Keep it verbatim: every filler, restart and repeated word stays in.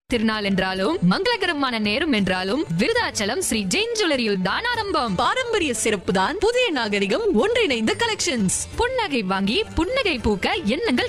திருநாள் என்றாலும் மங்களகரமான நேரம் என்றாலும் விருதாச்சலம் ஸ்ரீ ஜெயின் ஜுவல்லரியில் தான் ஆரம்பம். பாரம்பரிய சிறப்பு தான் புதிய நாகரிகம் ஒன்றிணைந்த கலெக்ஷன்ஸ். புன்னகை வாங்கி புன்னகை பூக்க எண்ணங்கள்